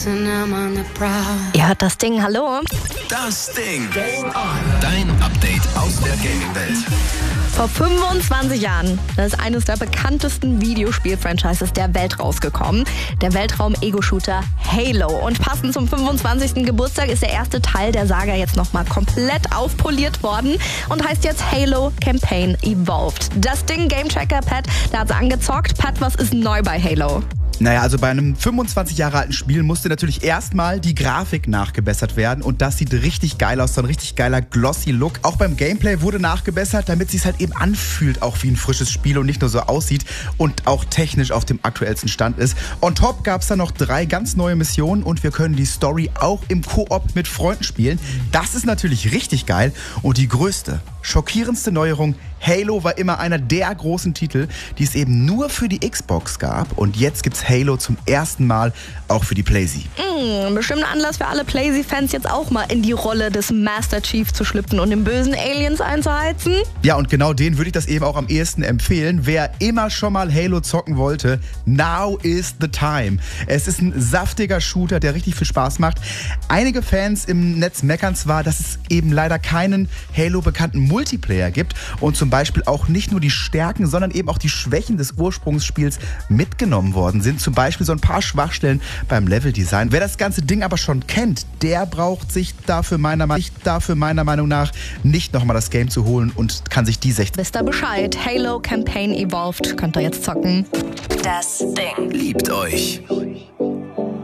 Ihr hört das Ding, hallo? Das Ding. Game on. Dein Update aus der Gaming-Welt. Vor 25 Jahren, da ist eines der bekanntesten Videospiel-Franchises der Welt rausgekommen. Der Weltraum-Ego-Shooter Halo. Und passend zum 25. Geburtstag ist der erste Teil der Saga jetzt nochmal komplett aufpoliert worden und heißt jetzt Halo Campaign Evolved. Das Ding Game Tracker Pat, da hat's angezockt. Pat, was ist neu bei Halo? Naja, also bei einem 25 Jahre alten Spiel musste natürlich erstmal die Grafik nachgebessert werden und das sieht richtig geil aus, so ein richtig geiler glossy Look. Auch beim Gameplay wurde nachgebessert, damit es sich halt eben anfühlt, auch wie ein frisches Spiel und nicht nur so aussieht und auch technisch auf dem aktuellsten Stand ist. On top gab es dann noch 3 ganz neue Missionen und wir können die Story auch im Koop mit Freunden spielen. Das ist natürlich richtig geil und die größte, schockierendste Neuerung: Halo war immer einer der großen Titel, die es eben nur für die Xbox gab. Und jetzt gibt's Halo zum ersten Mal auch für die PlayStation. Bestimmt ein Anlass für alle PlayStation-Fans, jetzt auch mal in die Rolle des Master Chief zu schlüpfen und den bösen Aliens einzuheizen. Ja, und genau den würde ich das eben auch am ehesten empfehlen. Wer immer schon mal Halo zocken wollte, now is the time. Es ist ein saftiger Shooter, der richtig viel Spaß macht. Einige Fans im Netz meckern zwar, dass es eben leider keinen Halo-bekannten Multiplayer gibt und zum Beispiel auch nicht nur die Stärken, sondern eben auch die Schwächen des Ursprungsspiels mitgenommen worden sind. Zum Beispiel so ein paar Schwachstellen beim Leveldesign. Wer das ganze Ding aber schon kennt, der braucht sich dafür meiner Meinung nach nicht nochmal das Game zu holen und kann sich die 60... Wisst ihr Bescheid? Halo Campaign Evolved könnt ihr jetzt zocken. Das Ding liebt euch.